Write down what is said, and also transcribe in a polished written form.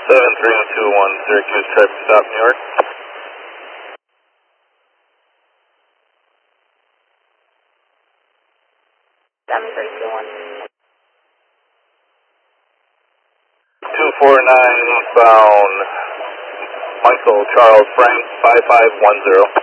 7321 Syracuse, traffic stop, New York. 7321. 249 eastbound, Michael Charles Frank 5510.